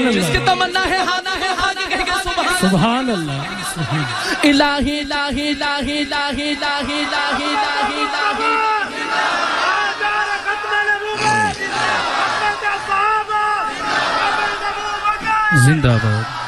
जिसकी तमन्ना है हाना है हाजी कह के सुभान अल्लाह। इलाही इलाही इलाही इलाही इलाही इलाही इलाही इलाही जिंदाबाद।